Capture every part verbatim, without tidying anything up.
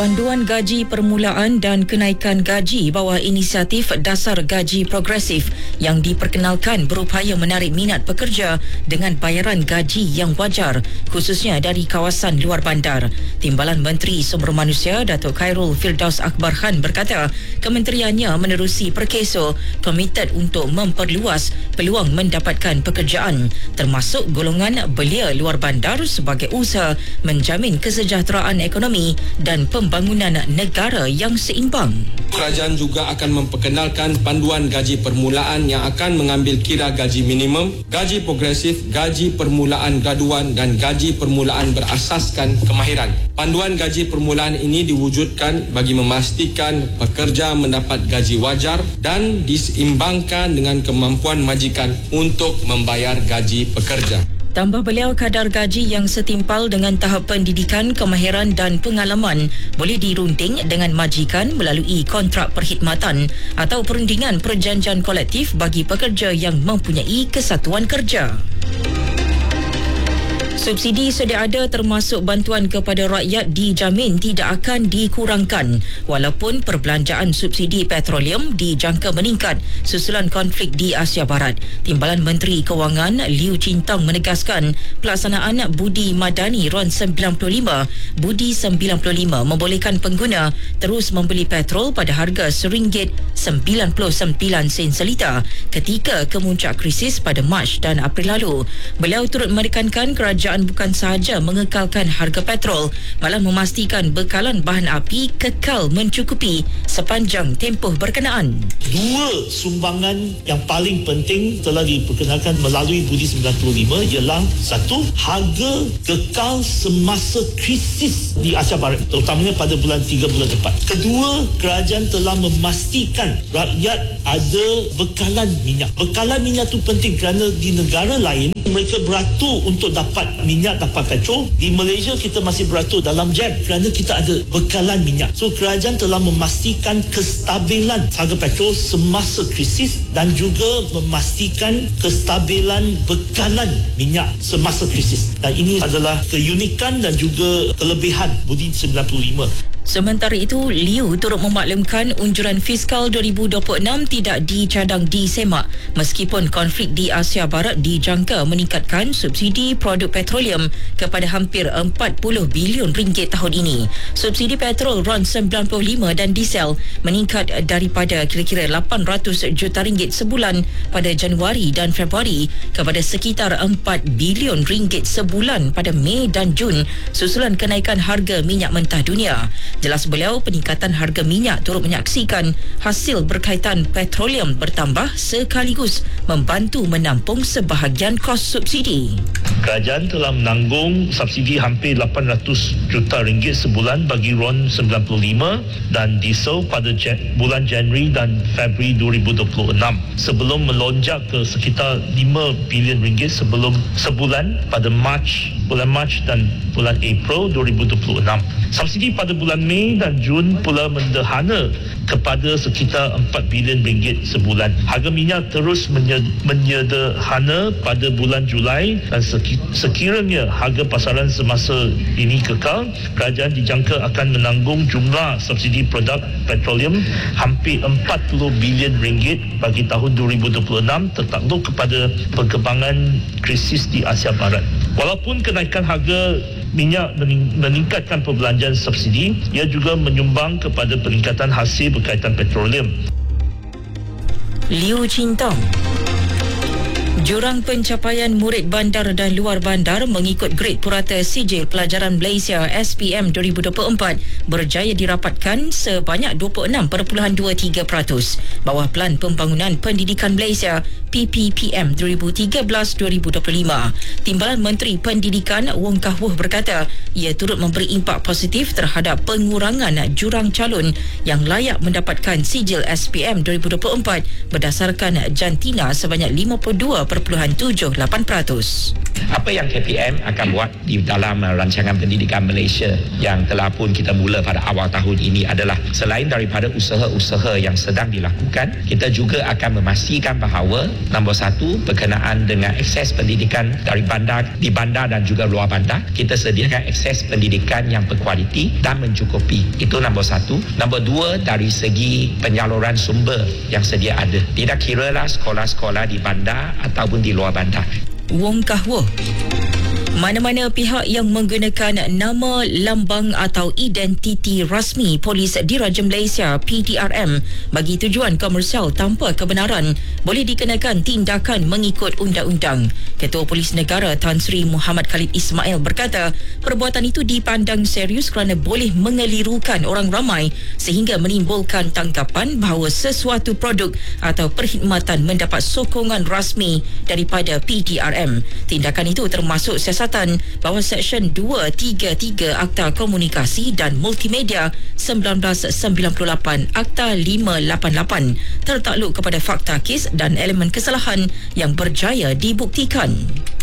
Panduan gaji permulaan dan kenaikan gaji bawah inisiatif dasar gaji progresif yang diperkenalkan berupaya menarik minat pekerja dengan bayaran gaji yang wajar, khususnya dari kawasan luar bandar. Timbalan Menteri Sumber Manusia Datuk Khairul Firdaus Akbar Khan berkata, kementeriannya menerusi perkeso komited untuk memperluas peluang mendapatkan pekerjaan, termasuk golongan belia luar bandar sebagai usaha menjamin kesejahteraan ekonomi dan pembangunan negara yang seimbang. Kerajaan juga akan memperkenalkan panduan gaji permulaan yang akan mengambil kira gaji minimum, gaji progresif, gaji permulaan graduan dan gaji permulaan berasaskan kemahiran. Panduan gaji permulaan ini diwujudkan bagi memastikan pekerja mendapat gaji wajar dan diseimbangkan dengan kemampuan majikan untuk membayar gaji pekerja. Tambah beliau, kadar gaji yang setimpal dengan tahap pendidikan, kemahiran dan pengalaman boleh dirunding dengan majikan melalui kontrak perkhidmatan atau perundingan perjanjian kolektif bagi pekerja yang mempunyai kesatuan kerja. Subsidi sedia ada termasuk bantuan kepada rakyat dijamin tidak akan dikurangkan walaupun perbelanjaan subsidi petroleum dijangka meningkat susulan konflik di Asia Barat. Timbalan Menteri Kewangan Liu Chintong menegaskan pelaksanaan Budi Madani R O N sembilan puluh lima Budi sembilan puluh lima membolehkan pengguna terus membeli petrol pada harga satu ringgit sembilan puluh sembilan sen seliter ketika kemuncak krisis pada Mac dan April lalu. Beliau turut menekankan kerajaan bukan sahaja mengekalkan harga petrol, malah memastikan bekalan bahan api kekal mencukupi sepanjang tempoh berkenaan. Dua sumbangan yang paling penting telah diperkenalkan melalui Budi sembilan puluh lima ialah satu, harga kekal semasa krisis di Asia Barat, terutamanya pada bulan tiga bulan empat. Kedua, kerajaan telah memastikan rakyat ada bekalan minyak. Bekalan minyak itu penting kerana di negara lain mereka beratur untuk dapat minyak, dapat petrol. Di Malaysia kita masih beratur dalam jam kerana kita ada bekalan minyak. So kerajaan telah memastikan kestabilan harga petrol semasa krisis dan juga memastikan kestabilan bekalan minyak semasa krisis. Dan ini adalah keunikan dan juga kelebihan Budi sembilan puluh lima. Sementara itu, Liu turut memaklumkan unjuran fiskal dua ribu dua puluh enam tidak dicadang disemak meskipun konflik di Asia Barat dijangka meningkatkan subsidi produk petroleum kepada hampir empat puluh bilion ringgit tahun ini. Subsidi petrol R O N sembilan puluh lima dan diesel meningkat daripada kira-kira lapan ratus juta ringgit sebulan pada Januari dan Februari kepada sekitar empat bilion ringgit sebulan pada Mei dan Jun susulan kenaikan harga minyak mentah dunia. Jelas beliau, peningkatan harga minyak turut menyaksikan hasil berkaitan petroleum bertambah sekaligus membantu menampung sebahagian kos subsidi. Kerajaan telah menanggung subsidi hampir lapan ratus juta ringgit sebulan bagi R O N sembilan puluh lima dan diesel pada bulan Januari dan Februari dua ribu dua puluh enam sebelum melonjak ke sekitar lima bilion ringgit sebelum sebulan pada Mac, bulan Mac dan bulan April dua ribu dua puluh enam. Subsidi pada bulan Mei dan Jun pula mendahana kepada sekitar empat bilion ringgit sebulan. Harga minyak terus menyederhana pada bulan Julai dan sekiranya harga pasaran semasa ini kekal, kerajaan dijangka akan menanggung jumlah subsidi produk petroleum hampir empat puluh bilion ringgit bagi tahun dua ribu dua puluh enam tertakluk kepada perkembangan krisis di Asia Barat. Walaupun kenaikan harga minyak meningkatkan perbelanjaan subsidi, ia juga menyumbang kepada peningkatan hasil berkaitan petroleum. Liu Chintong. Jurang pencapaian murid bandar dan luar bandar mengikut grade purata Sijil Pelajaran Malaysia S P M dua ribu dua puluh empat berjaya dirapatkan sebanyak dua puluh enam perpuluhan dua tiga peratus bawah Pelan Pembangunan Pendidikan Malaysia P P P M dua ribu tiga belas dua ribu dua puluh lima. Timbalan Menteri Pendidikan Wong Kah Wuh berkata ia turut memberi impak positif terhadap pengurangan jurang calon yang layak mendapatkan Sijil S P M dua ribu dua puluh empat berdasarkan jantina sebanyak lima puluh dua perpuluhan tujuh lapan peratus. Apa yang K P M akan buat di dalam uh, rancangan pendidikan Malaysia yang telah pun kita mula pada awal tahun ini adalah selain daripada usaha-usaha yang sedang dilakukan, kita juga akan memastikan bahawa nombor satu, berkenaan dengan akses pendidikan dari bandar, di bandar dan juga luar bandar, kita sediakan akses pendidikan yang berkualiti dan mencukupi. Itu nombor satu. Nombor dua, dari segi penyaluran sumber yang sedia ada. Tidak kiralah sekolah-sekolah di bandar ataupun di luar bandar. Wong Kah Woh. Mana-mana pihak yang menggunakan nama, lambang atau identiti rasmi Polis Diraja Malaysia P D R M bagi tujuan komersial tanpa kebenaran boleh dikenakan tindakan mengikut undang-undang. Ketua Polis Negara Tan Sri Muhammad Khalid Ismail berkata, perbuatan itu dipandang serius kerana boleh mengelirukan orang ramai sehingga menimbulkan tanggapan bahawa sesuatu produk atau perkhidmatan mendapat sokongan rasmi daripada P D R M. Tindakan itu termasuk siasatan bahawa Seksyen dua tiga tiga Akta Komunikasi dan Multimedia seribu sembilan ratus sembilan puluh lapan Akta lima lapan lapan tertakluk kepada fakta kes dan elemen kesalahan yang berjaya dibuktikan.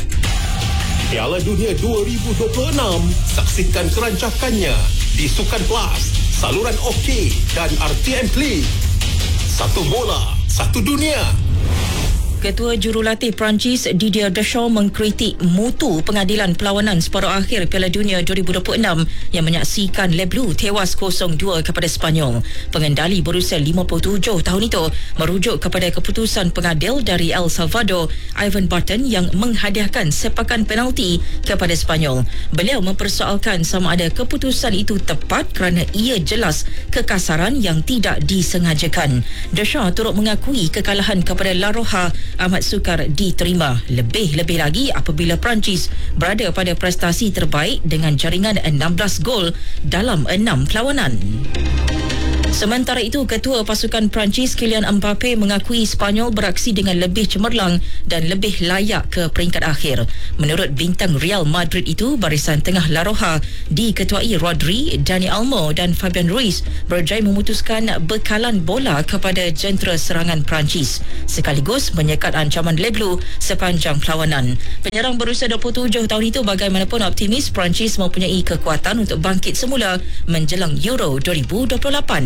Piala Dunia dua ribu dua puluh enam, saksikan kerancakannya di Sukan Plus, saluran OK dan R T M Klik. Satu bola, satu dunia. Ketua Jurulatih Perancis Didier Deschamps mengkritik mutu pengadilan perlawanan separuh akhir Piala Dunia dua ribu dua puluh enam yang menyaksikan Le Bleu tewas kosong dua kepada Sepanyol. Pengendali berusia lima puluh tujuh tahun itu merujuk kepada keputusan pengadil dari El Salvador, Ivan Barton, yang menghadiahkan sepakan penalti kepada Sepanyol. Beliau mempersoalkan sama ada keputusan itu tepat kerana ia jelas kekasaran yang tidak disengajakan. Deschamps turut mengakui kekalahan kepada La Roja amat sukar diterima, lebih-lebih lagi apabila Perancis berada pada prestasi terbaik dengan jaringan enam belas gol dalam enam perlawanan. Sementara itu, Ketua Pasukan Perancis Kylian Mbappe mengakui Sepanyol beraksi dengan lebih cemerlang dan lebih layak ke peringkat akhir. Menurut bintang Real Madrid itu, barisan tengah La Roja diketuai Rodri, Dani Olmo dan Fabian Ruiz berjaya memutuskan bekalan bola kepada jentera serangan Perancis sekaligus menyekat ancaman Le Bleu sepanjang perlawanan. Penyerang berusia dua puluh tujuh tahun itu bagaimanapun optimis Perancis mempunyai kekuatan untuk bangkit semula menjelang Euro dua ribu dua puluh lapan.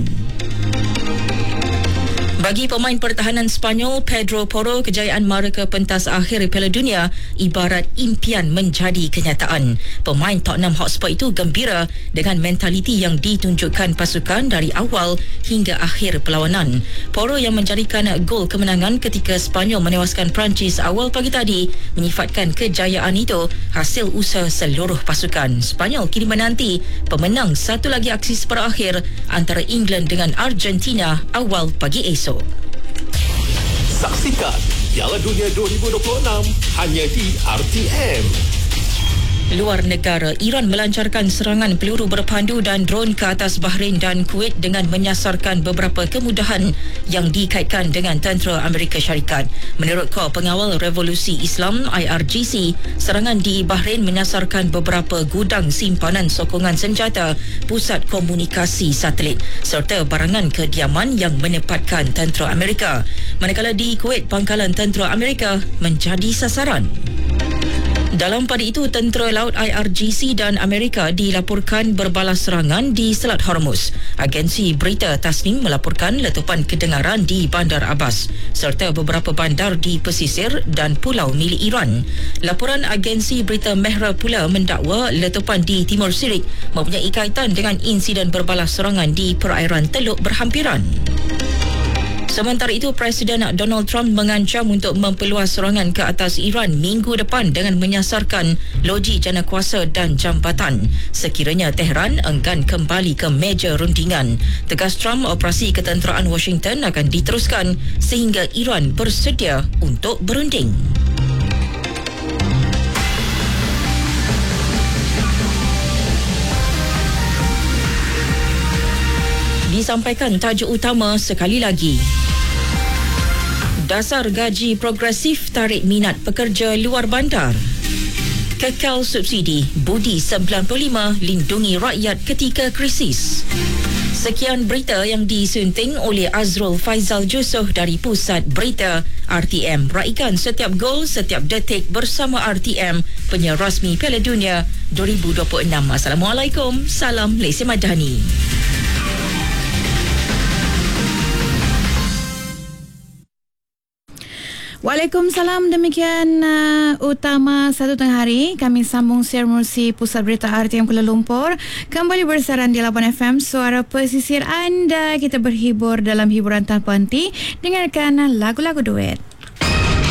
Bagi pemain pertahanan Sepanyol Pedro Porro, kejayaan mereka pentas akhir Piala Dunia ibarat impian menjadi kenyataan. Pemain Tottenham Hotspur itu gembira dengan mentaliti yang ditunjukkan pasukan dari awal hingga akhir perlawanan. Porro yang menjadikan gol kemenangan ketika Sepanyol menewaskan Perancis awal pagi tadi menyifatkan kejayaan itu hasil usaha seluruh pasukan. Sepanyol kini menanti pemenang satu lagi aksi separuh akhir antara England dengan Argentina awal pagi esok. Saksikan Piala Dunia dua ribu dua puluh enam hanya di R T M. Luar negara, Iran melancarkan serangan peluru berpandu dan dron ke atas Bahrain dan Kuwait dengan menyasarkan beberapa kemudahan yang dikaitkan dengan tentera Amerika Syarikat. Menurut Kor Pengawal Revolusi Islam I R G C, serangan di Bahrain menyasarkan beberapa gudang simpanan sokongan senjata, pusat komunikasi satelit serta barangan kediaman yang menempatkan tentera Amerika. Manakala di Kuwait, pangkalan tentera Amerika menjadi sasaran. Dalam pada itu, tentera laut I R G C dan Amerika dilaporkan berbalas serangan di Selat Hormuz. Agensi berita Tasnim melaporkan letupan kedengaran di Bandar Abbas serta beberapa bandar di pesisir dan pulau milik Iran. Laporan agensi berita Mehra pula mendakwa letupan di Timur Sirik mempunyai kaitan dengan insiden berbalas serangan di perairan Teluk berhampiran. Sementara itu, Presiden Donald Trump mengancam untuk memperluas serangan ke atas Iran minggu depan dengan menyasarkan loji janakuasa dan jambatan sekiranya Tehran enggan kembali ke meja rundingan. Tegas Trump, operasi ketenteraan Washington akan diteruskan sehingga Iran bersedia untuk berunding. Disampaikan tajuk utama sekali lagi. Dasar gaji progresif tarik minat pekerja luar bandar. Kekal subsidi, budi sembilan puluh lima lindungi rakyat ketika krisis. Sekian berita yang disunting oleh Azrul Faizal Jusoh dari Pusat Berita R T M. Raikan setiap gol, setiap detik bersama R T M, penyiar rasmi Piala Dunia dua ribu dua puluh enam. Assalamualaikum, salam Lesi Madani. Waalaikumsalam, demikian uh, utama satu tengah hari. Kami sambung siar menerusi Pusat Berita R T M Kuala Lumpur. Kembali bersaran di lapan F M, suara pesisir anda. Kita berhibur dalam hiburan tanpa henti. Dengarkan lagu-lagu duet.